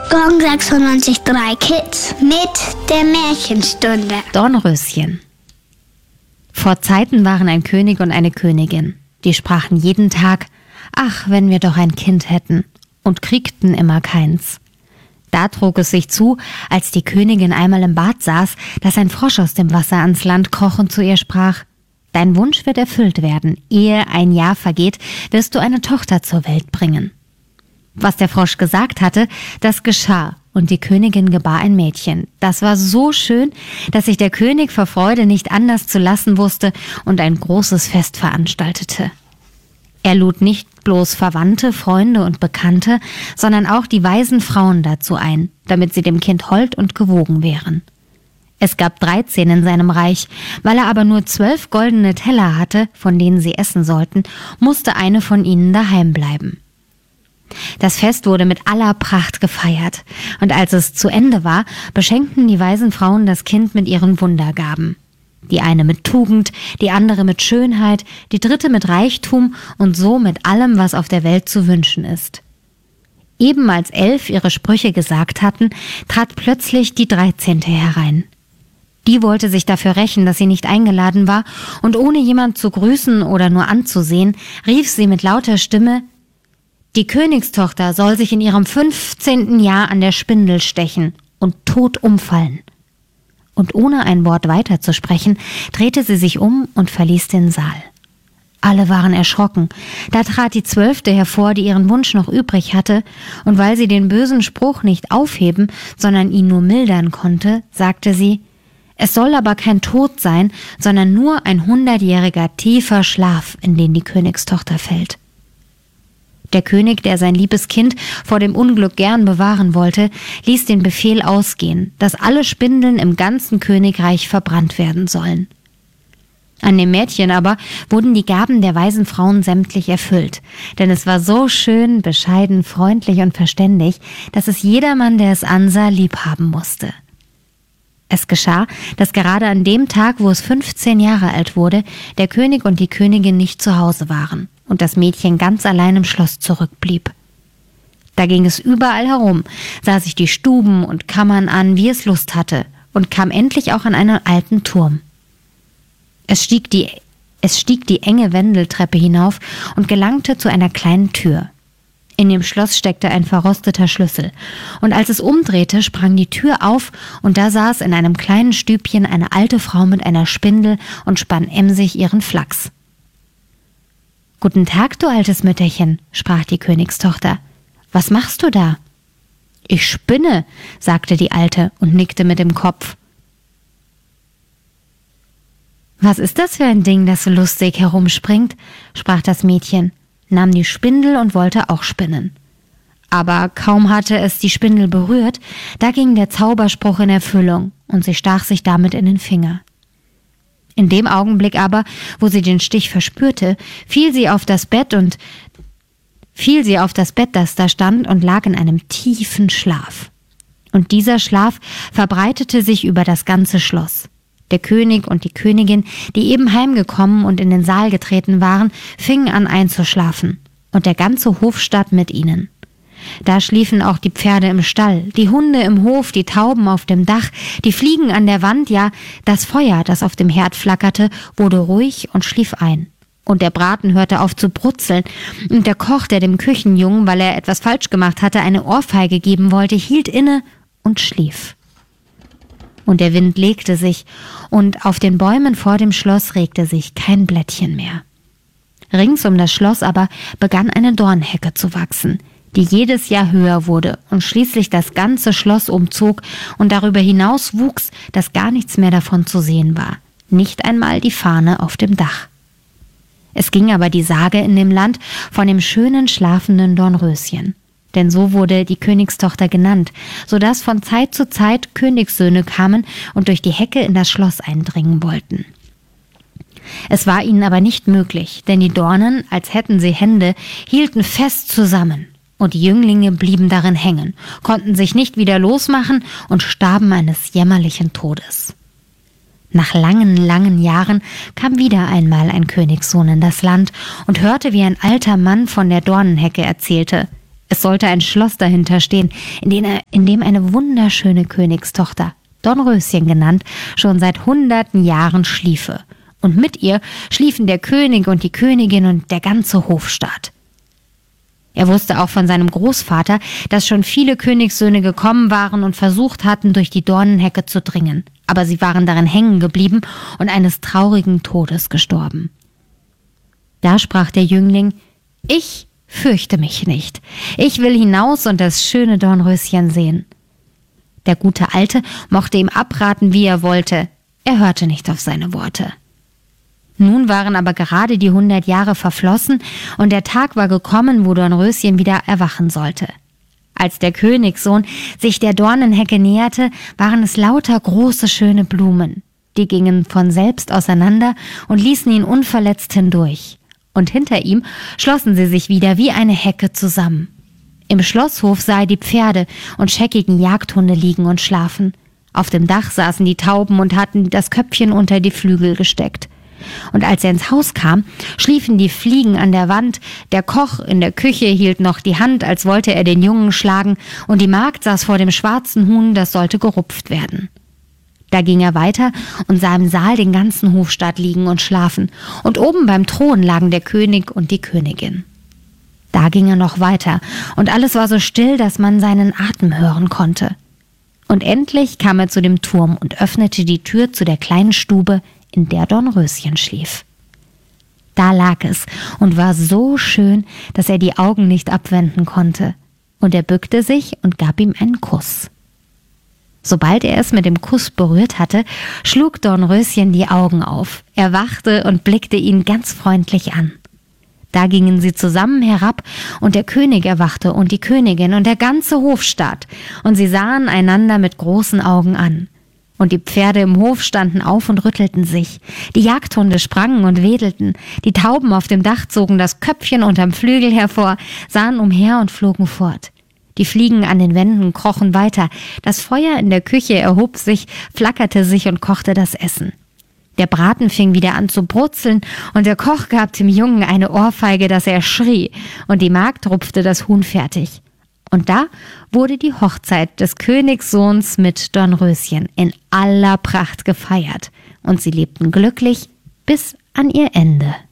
Gong 96.3 Kids mit der Märchenstunde. Dornröschen. Vor Zeiten waren ein König und eine Königin. Die sprachen jeden Tag: »Ach, wenn wir doch ein Kind hätten«, und kriegten immer keins. Da trug es sich zu, als die Königin einmal im Bad saß, dass ein Frosch aus dem Wasser ans Land kroch und zu ihr sprach: »Dein Wunsch wird erfüllt werden. Ehe ein Jahr vergeht, wirst du eine Tochter zur Welt bringen.« Was der Frosch gesagt hatte, das geschah, und die Königin gebar ein Mädchen. Das war so schön, dass sich der König vor Freude nicht anders zu lassen wusste und ein großes Fest veranstaltete. Er lud nicht bloß Verwandte, Freunde und Bekannte, sondern auch die weisen Frauen dazu ein, damit sie dem Kind hold und gewogen wären. Es gab 13 in seinem Reich. Weil er aber nur 12 goldene Teller hatte, von denen sie essen sollten, musste eine von ihnen daheim bleiben. Das Fest wurde mit aller Pracht gefeiert, und als es zu Ende war, beschenkten die weisen Frauen das Kind mit ihren Wundergaben. Die eine mit Tugend, die andere mit Schönheit, die dritte mit Reichtum und so mit allem, was auf der Welt zu wünschen ist. Eben als 11 ihre Sprüche gesagt hatten, trat plötzlich die 13. herein. Die wollte sich dafür rächen, dass sie nicht eingeladen war, und ohne jemand zu grüßen oder nur anzusehen, rief sie mit lauter Stimme: »Die Königstochter soll sich in ihrem 15. Jahr an der Spindel stechen und tot umfallen.« Und ohne ein Wort weiterzusprechen, drehte sie sich um und verließ den Saal. Alle waren erschrocken. Da trat die 12. hervor, die ihren Wunsch noch übrig hatte, und weil sie den bösen Spruch nicht aufheben, sondern ihn nur mildern konnte, sagte sie: »Es soll aber kein Tod sein, sondern nur ein 100-jähriger tiefer Schlaf, in den die Königstochter fällt.« Der König, der sein liebes Kind vor dem Unglück gern bewahren wollte, ließ den Befehl ausgehen, dass alle Spindeln im ganzen Königreich verbrannt werden sollen. An dem Mädchen aber wurden die Gaben der weisen Frauen sämtlich erfüllt, denn es war so schön, bescheiden, freundlich und verständig, dass es jedermann, der es ansah, liebhaben musste. Es geschah, dass gerade an dem Tag, wo es 15 Jahre alt wurde, der König und die Königin nicht zu Hause waren und das Mädchen ganz allein im Schloss zurückblieb. Da ging es überall herum, sah sich die Stuben und Kammern an, wie es Lust hatte, und kam endlich auch an einen alten Turm. Es stieg die enge Wendeltreppe hinauf und gelangte zu einer kleinen Tür. In dem Schloss steckte ein verrosteter Schlüssel, und als es umdrehte, sprang die Tür auf, und da saß in einem kleinen Stübchen eine alte Frau mit einer Spindel und spann emsig ihren Flachs. »Guten Tag, du altes Mütterchen«, sprach die Königstochter. »Was machst du da?« »Ich spinne«, sagte die Alte und nickte mit dem Kopf. »Was ist das für ein Ding, das so lustig herumspringt?« sprach das Mädchen, nahm die Spindel und wollte auch spinnen. Aber kaum hatte es die Spindel berührt, da ging der Zauberspruch in Erfüllung, und sie stach sich damit in den Finger. In dem Augenblick aber, wo sie den Stich verspürte, fiel sie auf das Bett, das da stand, und lag in einem tiefen Schlaf. Und dieser Schlaf verbreitete sich über das ganze Schloss. Der König und die Königin, die eben heimgekommen und in den Saal getreten waren, fingen an einzuschlafen, und der ganze Hofstaat mit ihnen. Da schliefen auch die Pferde im Stall, die Hunde im Hof, die Tauben auf dem Dach, die Fliegen an der Wand, ja, das Feuer, das auf dem Herd flackerte, wurde ruhig und schlief ein. Und der Braten hörte auf zu brutzeln, und der Koch, der dem Küchenjungen, weil er etwas falsch gemacht hatte, eine Ohrfeige geben wollte, hielt inne und schlief. Und der Wind legte sich, und auf den Bäumen vor dem Schloss regte sich kein Blättchen mehr. Rings um das Schloss aber begann eine Dornhecke zu wachsen, die jedes Jahr höher wurde und schließlich das ganze Schloss umzog, und darüber hinaus wuchs, dass gar nichts mehr davon zu sehen war, nicht einmal die Fahne auf dem Dach. Es ging aber die Sage in dem Land von dem schönen, schlafenden Dornröschen. Denn so wurde die Königstochter genannt, so dass von Zeit zu Zeit Königssöhne kamen und durch die Hecke in das Schloss eindringen wollten. Es war ihnen aber nicht möglich, denn die Dornen, als hätten sie Hände, hielten fest zusammen, und die Jünglinge blieben darin hängen, konnten sich nicht wieder losmachen und starben eines jämmerlichen Todes. Nach langen, langen Jahren kam wieder einmal ein Königssohn in das Land und hörte, wie ein alter Mann von der Dornenhecke erzählte. Es sollte ein Schloss dahinter stehen, in dem eine wunderschöne Königstochter, Dornröschen genannt, schon seit hunderten Jahren schliefe. Und mit ihr schliefen der König und die Königin und der ganze Hofstaat. Er wusste auch von seinem Großvater, dass schon viele Königssöhne gekommen waren und versucht hatten, durch die Dornenhecke zu dringen. Aber sie waren darin hängen geblieben und eines traurigen Todes gestorben. Da sprach der Jüngling: Ich fürchte mich nicht. Ich will hinaus und das schöne Dornröschen sehen. Der gute Alte mochte ihm abraten, wie er wollte. Er hörte nicht auf seine Worte. Nun waren aber gerade die 100 Jahre verflossen und der Tag war gekommen, wo Dornröschen wieder erwachen sollte. Als der Königssohn sich der Dornenhecke näherte, waren es lauter große, schöne Blumen. Die gingen von selbst auseinander und ließen ihn unverletzt hindurch. Und hinter ihm schlossen sie sich wieder wie eine Hecke zusammen. Im Schlosshof sah er die Pferde und scheckigen Jagdhunde liegen und schlafen. Auf dem Dach saßen die Tauben und hatten das Köpfchen unter die Flügel gesteckt. Und als er ins Haus kam, schliefen die Fliegen an der Wand, der Koch in der Küche hielt noch die Hand, als wollte er den Jungen schlagen, und die Magd saß vor dem schwarzen Huhn, das sollte gerupft werden. Da ging er weiter und sah im Saal den ganzen Hofstaat liegen und schlafen, und oben beim Thron lagen der König und die Königin. Da ging er noch weiter, und alles war so still, dass man seinen Atem hören konnte. Und endlich kam er zu dem Turm und öffnete die Tür zu der kleinen Stube, in der Dornröschen schlief. Da lag es und war so schön, dass er die Augen nicht abwenden konnte. Und er bückte sich und gab ihm einen Kuss. Sobald er es mit dem Kuss berührt hatte, schlug Dornröschen die Augen auf. Er wachte und blickte ihn ganz freundlich an. Da gingen sie zusammen herab, und der König erwachte und die Königin und der ganze Hofstaat, und sie sahen einander mit großen Augen an. Und die Pferde im Hof standen auf und rüttelten sich. Die Jagdhunde sprangen und wedelten. Die Tauben auf dem Dach zogen das Köpfchen unterm Flügel hervor, sahen umher und flogen fort. Die Fliegen an den Wänden krochen weiter. Das Feuer in der Küche erhob sich, flackerte sich und kochte das Essen. Der Braten fing wieder an zu brutzeln, und der Koch gab dem Jungen eine Ohrfeige, dass er schrie, und die Magd rupfte das Huhn fertig. Und da wurde die Hochzeit des Königssohns mit Dornröschen in aller Pracht gefeiert, und sie lebten glücklich bis an ihr Ende.